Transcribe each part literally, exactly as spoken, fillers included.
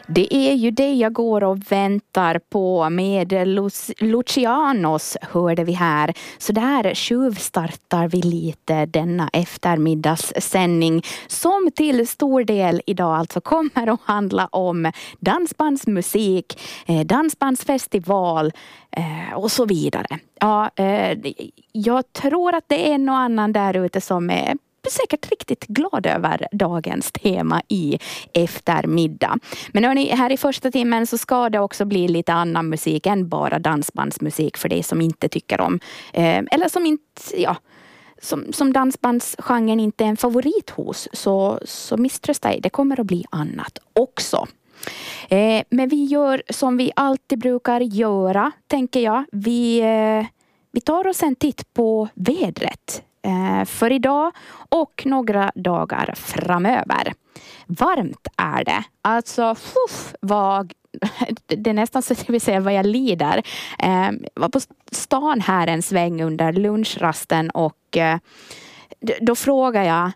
Det är ju det jag går och väntar på. Med Lucianos hörde vi här. Så där tjuvstartar vi lite denna eftermiddagssändning som till stor del idag alltså kommer att handla om dansbandsmusik, dansbandsfestival och så vidare. Ja, jag tror att det är någon annan där ute som är säkert riktigt glad över dagens tema i eftermiddag. Men hörni, här i första timmen så ska det också bli lite annan musik än bara dansbandsmusik för dig som inte tycker om eh, eller som inte, ja som, som dansbandsgenren inte är en favorit hos, så, så misströsta dig, det kommer att bli annat också. Eh, men vi gör som vi alltid brukar göra, tänker jag. Vi, eh, vi tar oss en titt på vädret för idag och några dagar framöver. Varmt är det. Alltså, fuff, vad, det är nästan så att jag vill säga vad jag lider. Jag var på stan här en sväng under lunchrasten och då frågar jag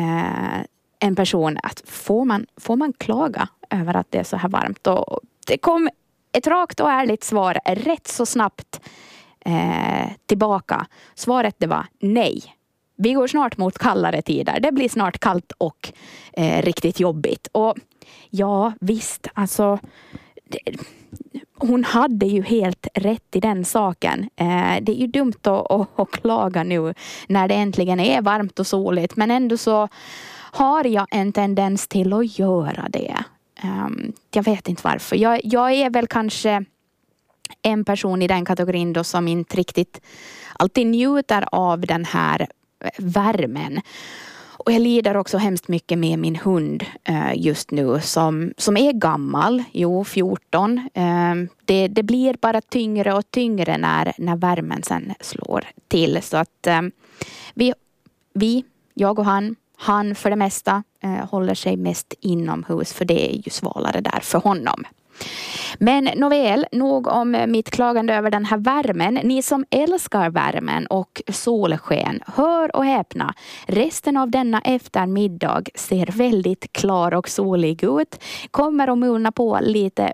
en person att får man, får man klaga över att det är så här varmt? Och det kom ett rakt och ärligt svar rätt så snabbt tillbaka. Svaret det var nej. Vi går snart mot kallare tider. Det blir snart kallt och eh, riktigt jobbigt. Och ja, visst, alltså det, hon hade ju helt rätt i den saken. Eh, det är ju dumt att, att, att klaga nu när det äntligen är varmt och soligt. Men ändå så har jag en tendens till att göra det. Eh, jag vet inte varför. Jag, jag är väl kanske en person i den kategorin då som inte riktigt alltid njuter av den här värmen. Och jag lider också hemskt mycket med min hund eh, just nu som, som är gammal, jo fjorton. Eh, det, det blir bara tyngre och tyngre när, när värmen sen slår till. Så att eh, vi, vi, jag och han, han för det mesta eh, håller sig mest inomhus för det är ju svalare där för honom. Men nåväl, nog om mitt klagande över den här värmen. Ni som älskar värmen och solsken, hör och häpna. Resten av denna eftermiddag ser väldigt klar och solig ut. Kommer att mulna på lite